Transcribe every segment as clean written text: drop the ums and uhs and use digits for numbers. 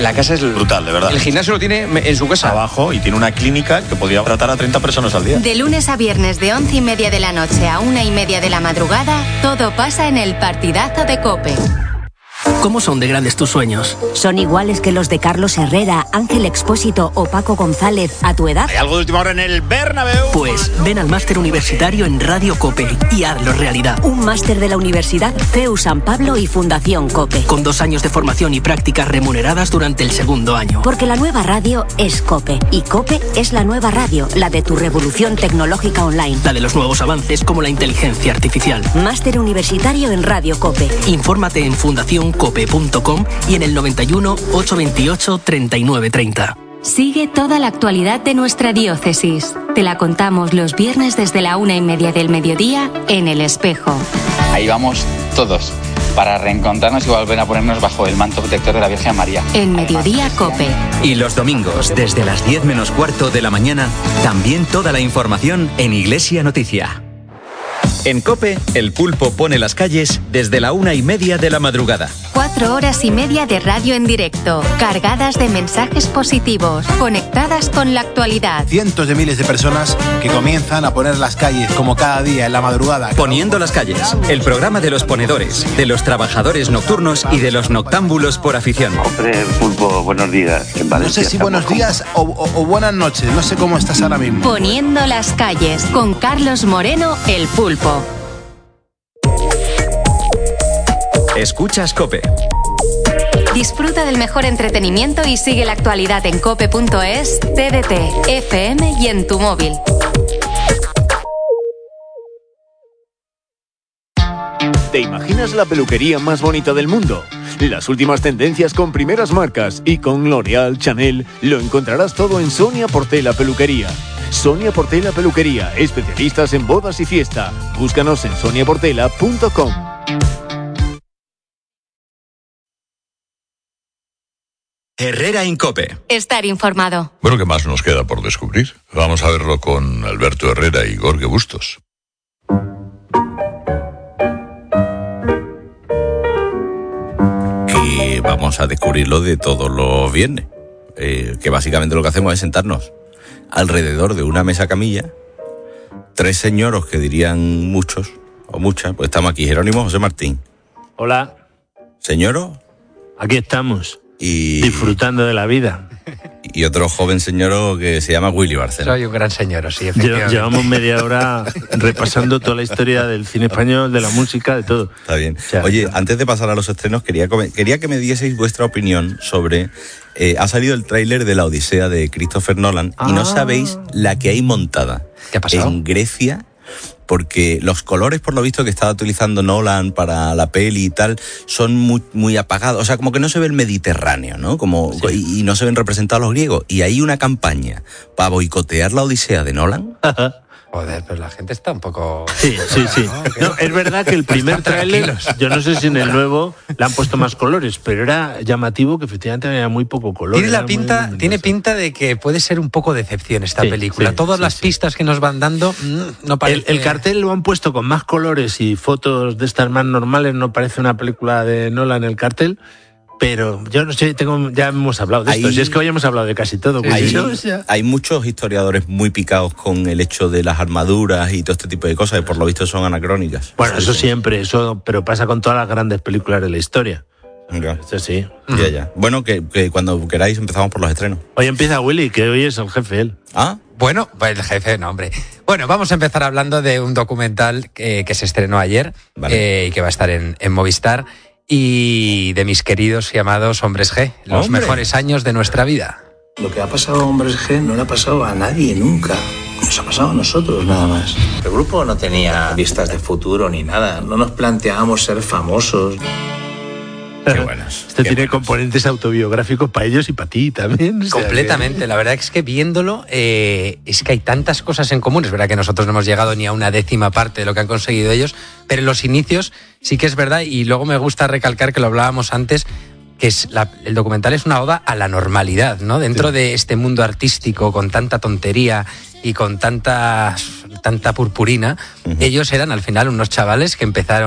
La casa es brutal, de verdad. El gimnasio lo tiene en su casa. Abajo, y tiene una clínica que podría tratar a 30 personas al día. De lunes a viernes de 11:30 de la noche a 1:30 de la madrugada, todo pasa en el Partidazo de COPE. ¿Cómo son de grandes tus sueños? ¿Son iguales que los de Carlos Herrera, Ángel Expósito o Paco González a tu edad? ¿Hay algo de última hora en el Bernabéu? Pues ven al máster universitario en Radio COPE y hazlo realidad. Un máster de la Universidad CEU San Pablo y Fundación COPE. Con 2 años de formación y prácticas remuneradas durante el segundo año. Porque la nueva radio es COPE. Y COPE es la nueva radio, la de tu revolución tecnológica online. La de los nuevos avances como la inteligencia artificial. Máster universitario en Radio COPE. Infórmate en fundacioncope.com y en el 91 828 3930. Sigue toda la actualidad de nuestra diócesis. Te la contamos los viernes desde la 1:30 del mediodía en El Espejo. Ahí vamos todos, para reencontrarnos y volver a ponernos bajo el manto protector de la Virgen María. En Mediodía COPE. Y los domingos, desde las 10 menos cuarto de la mañana, también toda la información en Iglesia Noticia. En COPE, El Pulpo pone las calles desde la 1:30 de la madrugada. 4 horas y media de radio en directo, cargadas de mensajes positivos, conectadas con la actualidad. Cientos de miles de personas que comienzan a poner las calles como cada día en la madrugada. Poniendo las calles, el programa de los ponedores, de los trabajadores nocturnos y de los noctámbulos por afición. Hombre, Pulpo, buenos días. En Valencia, no sé si buenos días o buenas noches, no sé cómo estás ahora mismo. Poniendo las calles, con Carlos Moreno, El Pulpo. Escuchas COPE. Disfruta del mejor entretenimiento y sigue la actualidad en cope.es, TDT, FM y en tu móvil. ¿Te imaginas la peluquería más bonita del mundo? Las últimas tendencias con primeras marcas y con L'Oréal, Chanel, lo encontrarás todo en Sonia Portela Peluquería. Sonia Portela Peluquería, especialistas en bodas y fiesta. Búscanos en soniaportela.com. Herrera en COPE. Estar informado. Bueno, ¿qué más nos queda por descubrir? Vamos a verlo con Alberto Herrera y Jorge Bustos. Que vamos a descubrirlo de todos los viernes. Que básicamente lo que hacemos es sentarnos alrededor de una mesa camilla. 3 señoros que dirían muchos o muchas. Pues estamos aquí, Jerónimo, José Martín. Hola. ¿Señoro? Aquí estamos. Y disfrutando de la vida. Y otro joven señor que se llama Willy Barcela. Soy un gran señor, sí, efectivamente. Llevamos media hora repasando toda la historia del cine español, de la música, de todo. Está bien. Oye, antes de pasar a los estrenos, quería que me dieseis vuestra opinión sobre... ha salido el tráiler de La Odisea de Christopher Nolan y no sabéis la que hay montada. ¿Qué ha pasado? En Grecia... Porque los colores, por lo visto, que estaba utilizando Nolan para la peli y tal, son muy, muy apagados. O sea, como que no se ve el Mediterráneo, ¿no? Y no se ven representados los griegos. Y hay una campaña para boicotear la Odisea de Nolan. Joder, pero la gente está un poco... Sí. No, es verdad que el primer tráiler, yo no sé si en el nuevo le han puesto más colores, pero era llamativo que efectivamente había muy poco color. Tiene pinta de que puede ser un poco decepción esta película. Todas las pistas que nos van dando no parece... El cartel lo han puesto con más colores y fotos de estas más normales, no parece una película de Nolan en el cartel. Pero yo no sé, ya hemos hablado de esto. Si es que hoy hemos hablado de casi todo. Hay muchos historiadores muy picados con el hecho de las armaduras y todo este tipo de cosas, y por lo visto son anacrónicas. Bueno, eso siempre, pero pasa con todas las grandes películas de la historia. Ya. Eso sí. Ya. Bueno, que cuando queráis empezamos por los estrenos. Hoy empieza Willy, que hoy es el jefe él. ¿Ah? Bueno, pues el jefe, no, hombre. Bueno, vamos a empezar hablando de un documental que se estrenó ayer, y que va a estar en Movistar, y de mis queridos y amados Hombres G, los mejores años de nuestra vida. Lo que ha pasado a Hombres G no le ha pasado a nadie nunca. Nos ha pasado a nosotros nada más. El grupo no tenía vistas de futuro ni nada. No nos planteábamos ser famosos. Qué buenas. Tiene componentes autobiográficos para ellos y para ti también. Completamente. La verdad es que viéndolo, es que hay tantas cosas en común. Es verdad que nosotros no hemos llegado ni a una 10ª parte de lo que han conseguido ellos, pero en los inicios sí que es verdad, y luego me gusta recalcar que lo hablábamos antes, que el documental es una oda a la normalidad, ¿no? Dentro de este mundo artístico con tanta tontería y con tanta purpurina, ellos eran al final unos chavales que empezaron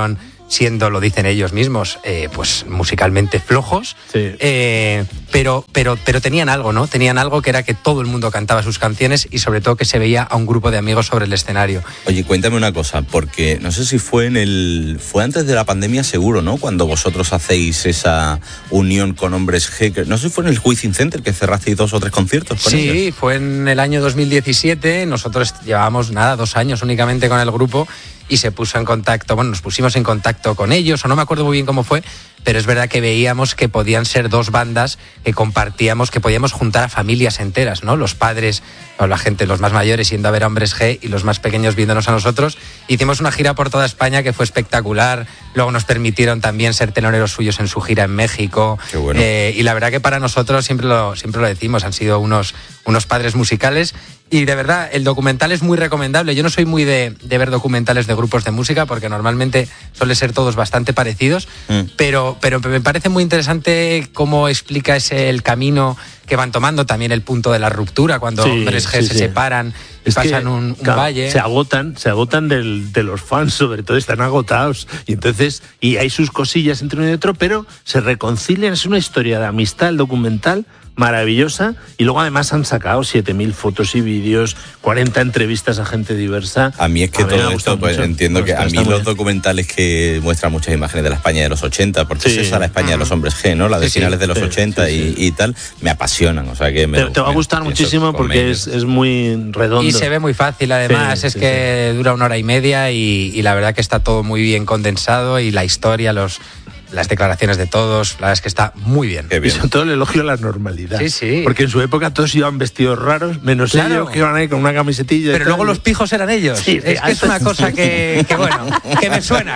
siendo, lo dicen ellos mismos, pues musicalmente flojos, sí. Pero tenían algo, ¿no? Tenían algo que era que todo el mundo cantaba sus canciones y sobre todo que se veía a un grupo de amigos sobre el escenario. Oye, cuéntame una cosa, porque no sé si fue antes de la pandemia seguro, ¿no? Cuando vosotros hacéis esa unión con Hombres G, no sé si fue en el Within Center que cerrasteis 2 o 3 conciertos con ellos. Sí, fue en el año 2017, nosotros llevábamos 2 años únicamente con el grupo y se puso en contacto, nos pusimos en contacto con ellos, o no me acuerdo muy bien cómo fue, pero es verdad que veíamos que podían ser 2 bandas que compartíamos, que podíamos juntar a familias enteras, ¿no? Los padres o la gente, los más mayores yendo a ver a Hombres G y los más pequeños viéndonos a nosotros. Hicimos una gira por toda España que fue espectacular, luego nos permitieron también ser teloneros suyos en su gira en México. Qué bueno. Y la verdad que para nosotros, siempre lo decimos, han sido unos padres musicales. Y de verdad, el documental es muy recomendable. Yo no soy muy de ver documentales de grupos de música porque normalmente suele ser todos bastante parecidos, pero me parece muy interesante cómo explica el camino que van tomando, también el punto de la ruptura, cuando Hombres G se separan y pasan un valle. Se agotan de los fans, sobre todo, están agotados. Y entonces, y hay sus cosillas entre uno y otro, pero se reconcilian. Es una historia de amistad, el documental, maravillosa, y luego además han sacado 7.000 fotos y vídeos, 40 entrevistas a gente diversa. A mí es que todo esto, pues entiendo que a mí los documentales que muestran muchas imágenes de la España de los 80, porque es esa la España de los Hombres G, ¿no? La de finales de los 80 y tal, me apasionan, o sea que te va a gustar muchísimo porque es muy redondo. Y se ve muy fácil, además, que dura 1 hora y media y la verdad que está todo muy bien condensado y la historia, las declaraciones de todos, la verdad es que está muy bien. Y sobre todo el elogio a la normalidad. Sí. Porque en su época todos iban vestidos raros, menos ellos que iban ahí con una camisetilla. Pero luego los pijos eran ellos. Sí, es que es una cosa que me suena.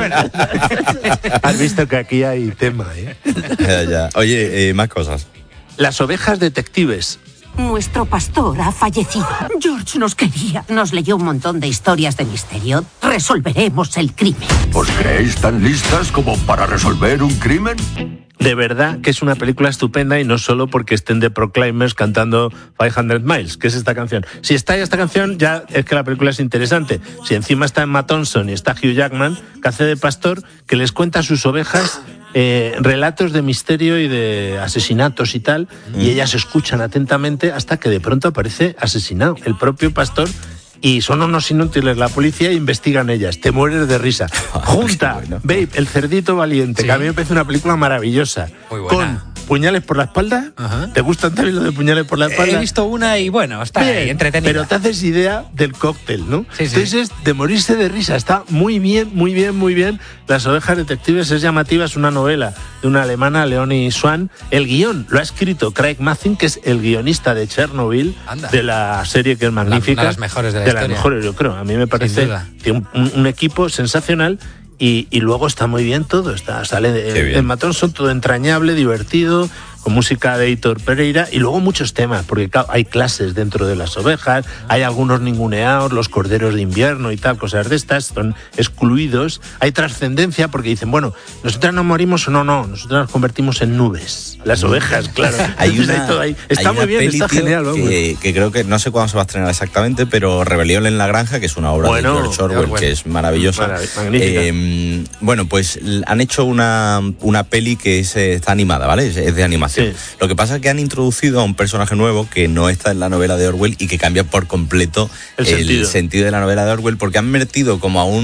Has visto que aquí hay tema, ¿eh? Ya. Oye, más cosas. Las ovejas detectives. Nuestro pastor ha fallecido. George nos quería. Nos leyó un montón de historias de misterio. Resolveremos el crimen. ¿Os creéis tan listas como para resolver un crimen? De verdad que es una película estupenda y no solo porque estén The Proclaimers cantando 500 Miles, que es esta canción. Si está esta canción, ya es que la película es interesante. Si encima está Emma Thompson y está Hugh Jackman, que hace de pastor, que les cuenta a sus ovejas relatos de misterio y de asesinatos y tal, y ellas escuchan atentamente hasta que de pronto aparece asesinado el propio pastor. Y son unos inútiles la policía e investigan ellas. Te mueres de risa. Junta, Babe, el cerdito valiente, que a mí me parece una película maravillosa. Muy buena. Con Puñales por la espalda. Ajá. ¿Te gustan también los de Puñales por la espalda? He visto una y está bien, ahí, entretenida. Pero te haces idea del cóctel, ¿no? Sí. Entonces es de morirse de risa. Está muy bien. Las ovejas detectives es llamativa, es una novela de una alemana, Leonie Swan. El guión lo ha escrito Craig Mazin, que es el guionista de Chernobyl, de la serie que es magnífica. Una de las mejores de la historia. De las mejores, yo creo. A mí me parece que un equipo sensacional. Y luego está muy bien todo. Sale en Matón, son todo entrañable, divertido, con música de Heitor Pereira y luego muchos temas, porque claro, hay clases dentro de las ovejas, hay algunos ninguneados, los corderos de invierno y tal, cosas de estas, son excluidos. Hay trascendencia porque dicen, bueno, nosotras nos morimos o no, nosotras nos convertimos en nubes. Las ovejas, claro. Está muy bien, está genial. Que creo que, no sé cuándo se va a estrenar exactamente, pero Rebelión en la Granja, que es una obra de George Orwell, que es maravillosa. Magnífica. Bueno, pues han hecho una peli que está animada, ¿vale? Es de animación. Sí. Lo que pasa es que han introducido a un personaje nuevo que no está en la novela de Orwell y que cambia por completo el sentido de la novela de Orwell, porque han metido como a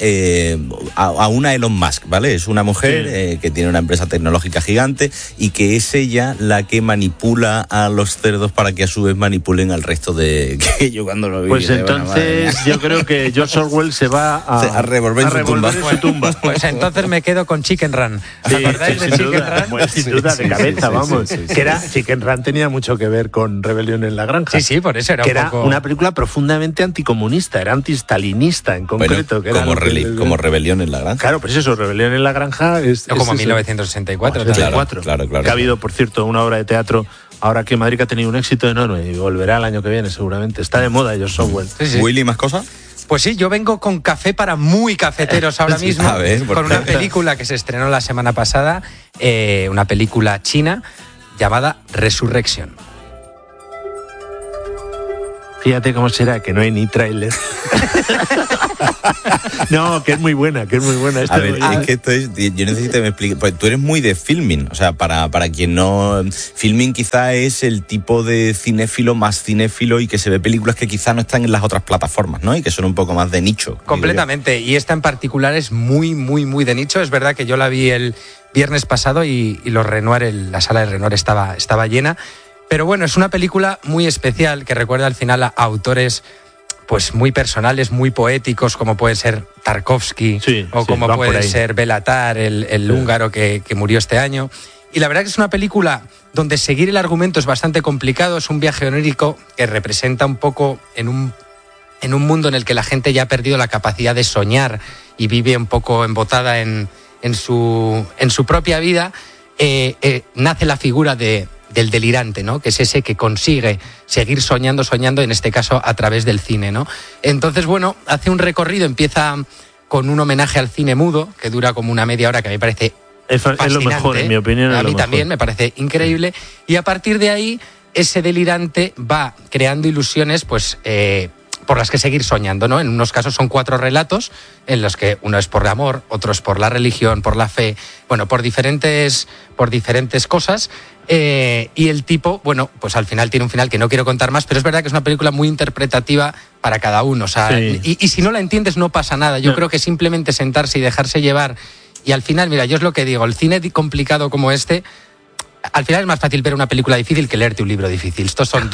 una Elon Musk, ¿vale? Es una mujer que tiene una empresa tecnológica gigante y que es ella la que manipula a los cerdos para que a su vez manipulen al resto de... que yo cuando lo vi... Pues entonces yo creo que George Orwell se va a revolver en su tumba. Pues entonces me quedo con Chicken Run. ¿Os acordáis de Chicken Run? Pues sin duda, de cabeza, vamos. Que era, Chicken Run tenía mucho que ver con Rebelión en la Granja. Sí, por eso era que un poco... era una película profundamente anticomunista, era antistalinista en concreto. Bueno, que como Rebelión en la Granja. Claro, pues eso, Rebelión en la Granja es... como 1964. Claro. Que ha habido, por cierto, una obra de teatro ahora que en Madrid ha tenido un éxito enorme y volverá el año que viene seguramente. Está de moda George Orwell. Willy, ¿más cosas? Pues sí, yo vengo con café para muy cafeteros ahora mismo, con una película que se estrenó la semana pasada, una película china llamada Resurrection. Fíjate cómo será que no hay ni tráiler. No, que es muy buena. A ver, es que esto es... Yo necesito que me explique... Pues tú eres muy de filming. O sea, para quien no... Filming quizá es el tipo de cinéfilo más cinéfilo y que se ve películas que quizá no están en las otras plataformas, ¿no? Y que son un poco más de nicho. Completamente. Y esta en particular es muy, muy, muy de nicho. Es verdad que yo la vi el viernes pasado y los Renoir, la sala de Renoir estaba llena. Pero bueno, es una película muy especial que recuerda al final a autores pues muy personales, muy poéticos, como puede ser Tarkovsky o como puede ser Béla Tarr, el húngaro que murió este año. Y la verdad que es una película donde seguir el argumento es bastante complicado. Es un viaje onírico que representa un poco en un mundo en el que la gente ya ha perdido la capacidad de soñar y vive un poco embotada en su propia vida. Nace la figura del delirante, ¿no? Que es ese que consigue seguir soñando, en este caso a través del cine, ¿no? Entonces, bueno, hace un recorrido, empieza con un homenaje al cine mudo, que dura como una media hora, que a mí me parece fascinante. Es lo mejor, en mi opinión. A mí también me parece increíble. Y a partir de ahí, ese delirante va creando ilusiones, pues... por las que seguir soñando, ¿no? En unos casos son 4 relatos, en los que uno es por el amor, otro es por la religión, por la fe, bueno, por diferentes cosas. Y el tipo, bueno, pues al final tiene un final que no quiero contar más, pero es verdad que es una película muy interpretativa para cada uno. O sea, y si no la entiendes no pasa nada. Yo creo que simplemente sentarse y dejarse llevar. Y al final, mira, yo es lo que digo, el cine complicado como este... Al final es más fácil ver una película difícil que leerte un libro difícil. Estos son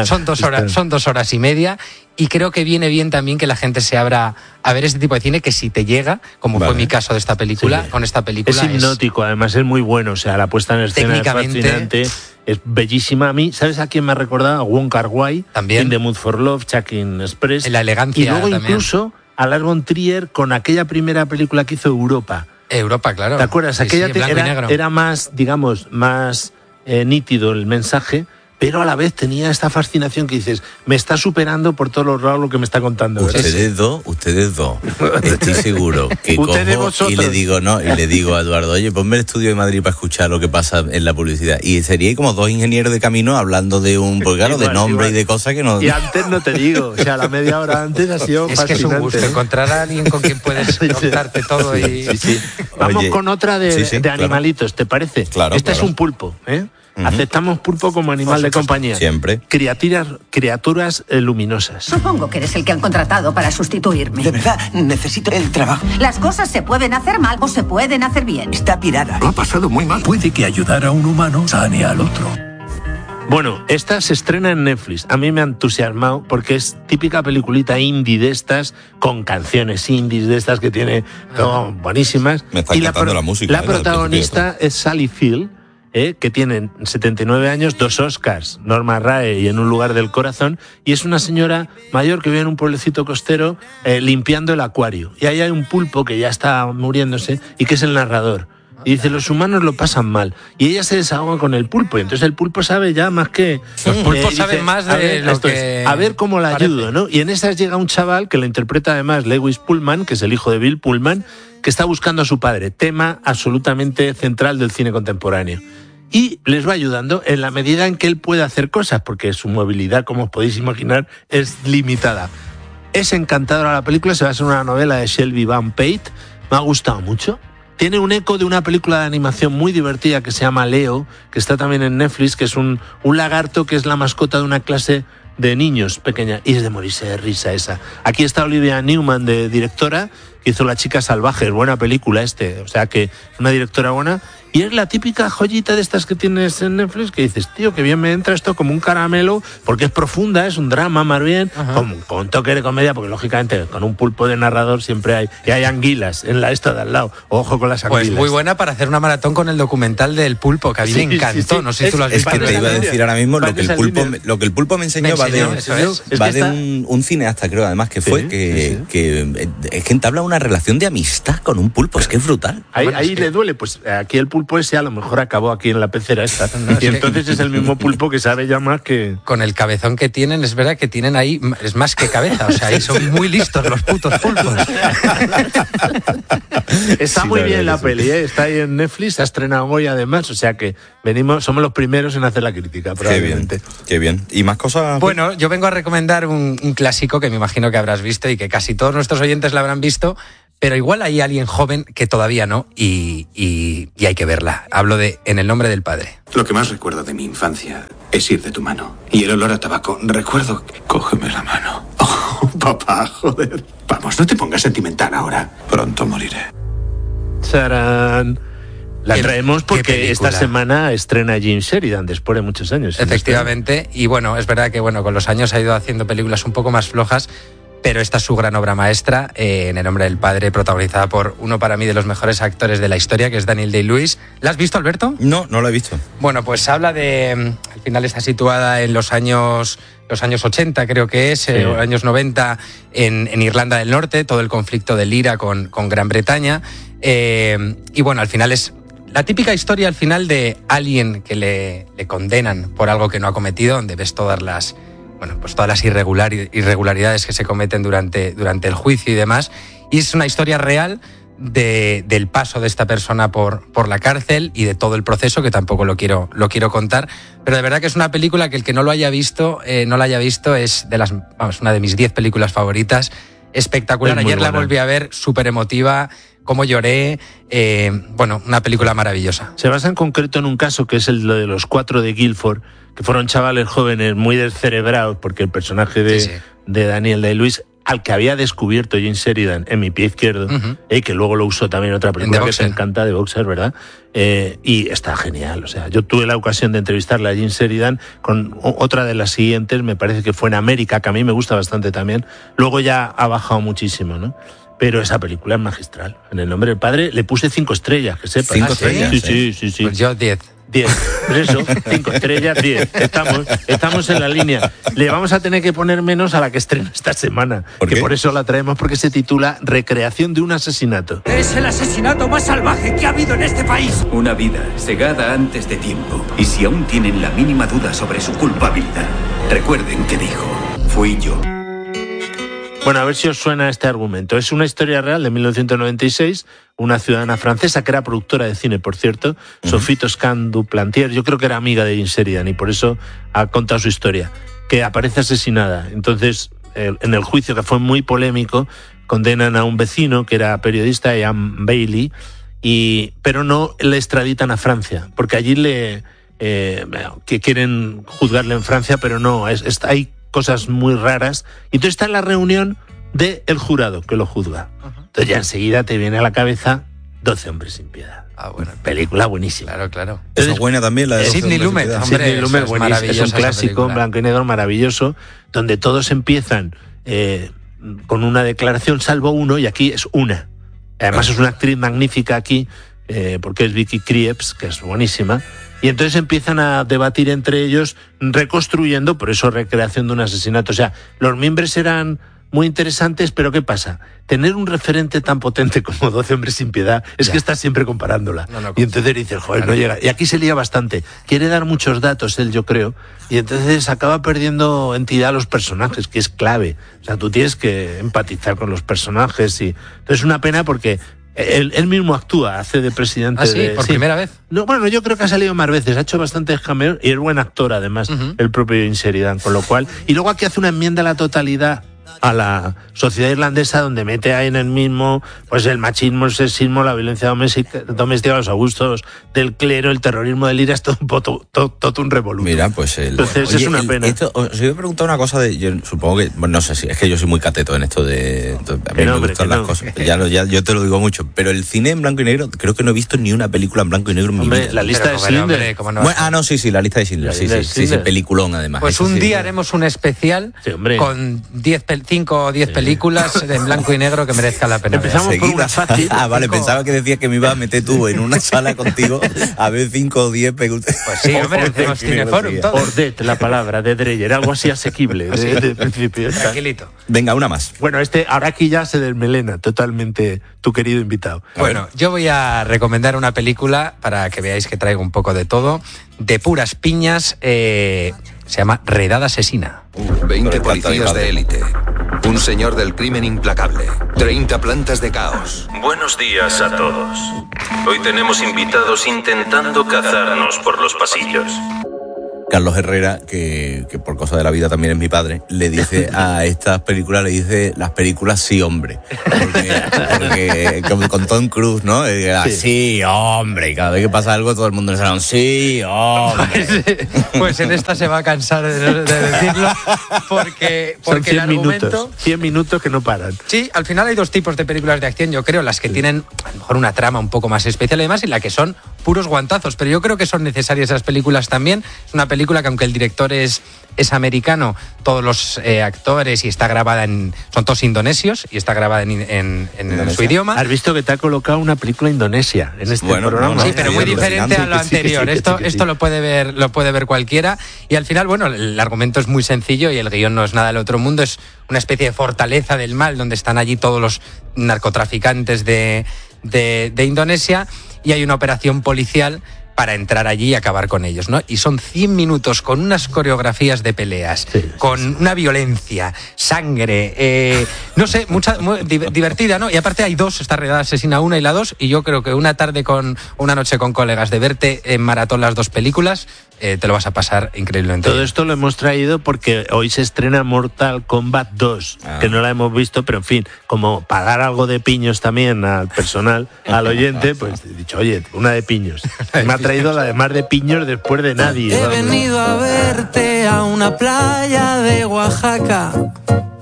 2 horas y media, y creo que viene bien también que la gente se abra a ver este tipo de cine, que si te llega, como fue mi caso de esta película, con esta película... Es hipnótico, además es muy bueno, o sea, la puesta en escena es fascinante, es bellísima. A mí, ¿sabes a quién me ha recordado? A Wong Kar-wai, también. In the Mood for Love, Chucking Express. En la elegancia. Y luego también. Incluso a Lars von Trier con aquella primera película que hizo Europa, claro. ¿Te acuerdas? Sí, aquella sí, era más, digamos, más nítido el mensaje, pero a la vez tenía esta fascinación que dices, me está superando por todos los lados lo que me está contando. Ustedes dos, estoy seguro que cojo y le digo a Eduardo, oye, ponme el estudio de Madrid para escuchar lo que pasa en la publicidad. Y sería como 2 ingenieros de camino hablando de de nombre y de cosas que no... Y antes no te digo, o sea, la media hora antes ha sido fascinante. Es que es un gusto encontrar a alguien con quien puedes contarte todo y... Sí. Vamos con otra de animalitos, ¿te parece? Claro, Esta es un pulpo, ¿eh? Aceptamos pulpo como animal de compañía. Siempre. Criaturas luminosas. Supongo que eres el que han contratado para sustituirme. De verdad, necesito el trabajo. Las cosas se pueden hacer mal o se pueden hacer bien. Está pirada. Lo ha pasado muy mal. Puede que ayudar a un humano sane al otro. Bueno, esta se estrena en Netflix. A mí me ha entusiasmado porque es típica peliculita indie de estas, con canciones indies de estas que tiene buenísimas. Me está encantando la música. La protagonista es Sally Field, que tiene 79 años, 2 Oscars, Norma Rae y En un lugar del corazón, y es una señora mayor que vive en un pueblecito costero limpiando el acuario. Y ahí hay un pulpo que ya está muriéndose y que es el narrador. Y dice, los humanos lo pasan mal. Y ella se desahoga con el pulpo. Y entonces el pulpo sabe ya más que... Los pulpos saben más de lo que... A ver cómo la ayudo, ¿no? Y en esas llega un chaval que lo interpreta además Lewis Pullman, que es el hijo de Bill Pullman, que está buscando a su padre. Tema absolutamente central del cine contemporáneo. Y les va ayudando en la medida en que él puede hacer cosas, porque su movilidad, como os podéis imaginar, es limitada. Es encantadora la película, se basa en una novela de Shelby Van Pate. Me ha gustado mucho. Tiene un eco de una película de animación muy divertida que se llama Leo, que está también en Netflix, que es un lagarto que es la mascota de una clase de niños pequeña. Y es de morirse de risa esa. Aquí está Olivia Newman, de directora, que hizo La chica salvaje, buena película o sea que una directora buena. Y es la típica joyita de estas que tienes en Netflix que dices, tío, que bien me entra esto como un caramelo, porque es profunda, es un drama más bien, con toque de comedia, porque lógicamente con un pulpo de narrador siempre hay, y hay anguilas en la esta de al lado, ojo con las anguilas. Pues muy buena para hacer una maratón con el documental del pulpo, que a mí me encantó, sí. No sé si tú lo has visto. Es que te iba a decir ahora mismo, lo que el pulpo me enseñó va de un cineasta, creo, además, que fue, que es que entabla una relación de amistad con un pulpo, es que es brutal. Ahí le duele, pues aquí el pulpo pulpo ese a lo mejor acabó aquí en la pecera esta. Y entonces es el mismo pulpo que sabe ya más que... Con el cabezón que tienen, es verdad que tienen ahí, es más que cabeza, o sea, ahí son muy listos los putos pulpos. Está muy bien la peli, ¿eh? Está ahí en Netflix, se ha estrenado hoy además, o sea que somos los primeros en hacer la crítica, probablemente. Qué bien. ¿Y más cosas? Bueno, yo vengo a recomendar un clásico que me imagino que habrás visto y que casi todos nuestros oyentes la habrán visto, pero igual hay alguien joven que todavía no y hay que verla. Hablo de En el nombre del padre. Lo que más recuerdo de mi infancia es ir de tu mano y el olor a tabaco. Recuerdo que... Cógeme la mano. Oh, papá, joder. Vamos, no te pongas sentimental ahora. Pronto moriré. ¡Charán! La traemos porque esta semana estrena Jim Sheridan después de muchos años. Efectivamente, y bueno, es verdad que con los años ha ido haciendo películas un poco más flojas, pero esta es su gran obra maestra, En el nombre del padre, protagonizada por uno para mí de los mejores actores de la historia, que es Daniel Day-Lewis. ¿La has visto, Alberto? No la he visto. Bueno, pues habla de... Al final está situada en los años 80, creo que es, años 90, en Irlanda del Norte, todo el conflicto del IRA con Gran Bretaña. Y bueno, al final es la típica historia al final de alguien que le condenan por algo que no ha cometido, donde ves todas las irregularidades que se cometen durante el juicio y demás. Y es una historia real del paso de esta persona por la cárcel y de todo el proceso, que tampoco lo quiero contar. Pero de verdad que es una película que el que no la haya visto es una de mis 10 películas favoritas. Espectacular. Ayer la volví a ver, súper emotiva, cómo lloré, una película maravillosa. Se basa en concreto en un caso que es el de los 4 de Guildford, que fueron chavales jóvenes muy descerebrados, porque el personaje de Daniel Day-Lewis, al que había descubierto Jim Sheridan en Mi pie izquierdo, que luego lo usó también en otra película que te encanta, de Boxer, ¿verdad? Y está genial. O sea, yo tuve la ocasión de entrevistarle a Jim Sheridan con otra de las siguientes, me parece que fue en América, que a mí me gusta bastante también. Luego ya ha bajado muchísimo, ¿no? Pero esa película es magistral. En el nombre del padre le puse 5 estrellas, que sepas. 5 estrellas. Sí. Pues yo 10. 10. Pues eso, 5 estrellas, 10. Estamos en la línea. Le vamos a tener que poner menos a la que estrena esta semana. ¿Por qué? Que por eso la traemos, porque se titula Recreación de un asesinato. Es el asesinato más salvaje que ha habido en este país. Una vida segada antes de tiempo. Y si aún tienen la mínima duda sobre su culpabilidad, recuerden que dijo, fui yo. Bueno, a ver si os suena este argumento. Es una historia real de 1996, una ciudadana francesa que era productora de cine, por cierto, Sophie Toscan du Plantier, yo creo que era amiga de Jim Sheridan y por eso ha contado su historia, que aparece asesinada. Entonces, en el juicio, que fue muy polémico, condenan a un vecino que era periodista, Ian Bailey, pero no le extraditan a Francia, porque allí que quieren juzgarle en Francia, pero no, hay cosas muy raras. Y entonces está en la reunión del jurado que lo juzga. Entonces ya enseguida te viene a la cabeza 12 hombres sin piedad. Bueno, película buenísima. Claro. Esa es buena también, la de Sidney Lumet. Sidney Lumet, es un clásico en blanco y negro maravilloso, donde todos empiezan con una declaración, salvo uno, y aquí es una. Además es una actriz magnífica aquí, porque es Vicky Krieps, que es buenísima. Y entonces empiezan a debatir entre ellos, reconstruyendo, por eso recreación de un asesinato. O sea, los miembros eran muy interesantes, pero ¿qué pasa? Tener un referente tan potente como 12 hombres sin piedad es que estás siempre comparándola. Y entonces dices, joder, no llega. Y aquí se lía bastante. Quiere dar muchos datos él, yo creo, y entonces acaba perdiendo entidad a los personajes, que es clave. O sea, tú tienes que empatizar con los personajes. Y entonces es una pena porque él mismo actúa, hace de presidente. ¿Ah, sí? ¿Por primera vez? No, bueno, yo creo que ha salido más veces, ha hecho bastantes cameos y es buen actor, además, el propio Jim Sheridan, con lo cual. Y luego aquí hace una enmienda a la totalidad a la sociedad irlandesa, donde mete ahí en el mismo pues el machismo, el sexismo, la violencia doméstica, los abusos del clero, el terrorismo del IRA, es todo un revolú. Mira, pues entonces es una pena. Os iba a preguntar una cosa yo supongo que, bueno, no sé si es que yo soy muy cateto en esto de a mí me gustan las cosas. Ya yo te lo digo mucho, pero el cine en blanco y negro, creo que no he visto ni una película en blanco y negro en mi vida. La lista de Schindler. Sí, la lista de Schindler. Sí, peliculón además. Pues un día haremos un especial con 10 películas 5 o 10 películas en blanco y negro que merezcan la pena. Empezamos por una fácil. Vale, pensaba que decías que me ibas a meter tú en una sala contigo a ver 5 o 10 películas. Pues sí, hombre, hacemos Cineforum todo. Ordet, la palabra de Dreyer, algo así asequible de principio. Tranquilito. Venga, una más. Bueno, ahora aquí ya se desmelena totalmente tu querido invitado. Bueno, yo voy a recomendar una película para que veáis que traigo un poco de todo, de puras piñas, se llama Redada Asesina. 20 policías de élite, un señor del crimen implacable, 30 plantas de caos. Buenos días a todos. Hoy tenemos invitados intentando cazarnos por los pasillos. Carlos Herrera, que por cosa de la vida también es mi padre, le dice a estas películas, las películas sí, hombre. Porque como con Tom Cruise, ¿no? Sí, hombre. Y cada vez que pasa algo, todo el mundo le sale sí, hombre. Pues en esta se va a cansar de decirlo, porque son 100 el argumento... 100 minutos que no paran. Sí, al final hay dos tipos de películas de acción, yo creo, las que tienen a lo mejor una trama un poco más especial y demás, y la que son puros guantazos, pero yo creo que son necesarias esas películas también. Es una película que aunque el director es americano, todos los actores y está grabada son todos indonesios y está grabada en su idioma. Has visto que te ha colocado una película indonesia en este programa. Sí, pero muy diferente a lo anterior. Esto lo puede ver cualquiera, y al final, bueno, el argumento es muy sencillo y el guión no es nada del otro mundo, es una especie de fortaleza del mal donde están allí todos los narcotraficantes de Indonesia, y hay una operación policial para entrar allí y acabar con ellos, ¿no? Y son 100 minutos con unas coreografías de peleas, con una violencia, sangre, no sé, muy divertida, ¿no? Y aparte hay dos, está Redada Asesina 1 y la 2, y yo creo que una noche con colegas de verte en maratón las dos películas, te lo vas a pasar increíblemente. Todo esto lo hemos traído porque hoy se estrena Mortal Kombat 2, que no la hemos visto, pero en fin, como para dar algo de piños también al personal, al oyente, pues he dicho, oye, una de piños. Me ha traído la de más de piños después de nadie. He venido a verte a una playa de Oaxaca.